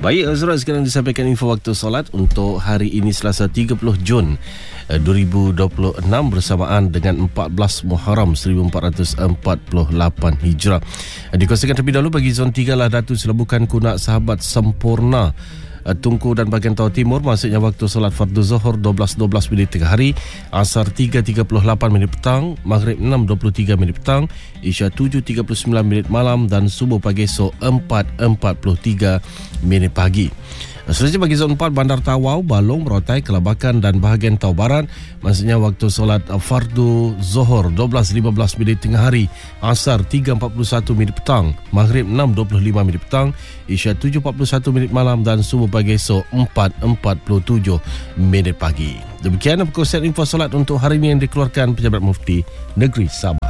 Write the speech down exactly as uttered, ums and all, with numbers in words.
Baik, Azra, sekarang disampaikan info waktu solat untuk hari ini Selasa tiga puluh Jun dua ribu dua puluh enam bersamaan dengan empat belas Muharram seribu empat ratus empat puluh lapan Hijrah. Dikosongkan terlebih dahulu bagi zon tiga lah Datu Selabukan Kunak Sahabat Sempurna Tungku dan bahagian Tawau Timur, maksudnya waktu solat fardu Zuhur dua belas dua belas minit tengah hari, Asar tiga tiga puluh lapan minit petang, Maghrib enam dua puluh tiga minit petang, Isya tujuh tiga puluh sembilan minit malam dan Subuh pagi esok empat empat puluh tiga minit pagi. Seterusnya bagi zon empat, Bandar Tawau, Balong, Merotai, Kelabakan dan bahagian Tawau Barat, maksudnya waktu solat fardu Zuhur dua belas lima belas minit tengah hari, Asar tiga empat puluh satu minit petang, Maghrib enam dua puluh lima minit petang, Isya tujuh empat puluh satu minit malam dan Subuh pagi esok empat empat puluh tujuh minit pagi. Demikian perkongsian info solat untuk hari ini yang dikeluarkan Pejabat Mufti Negeri Sabah.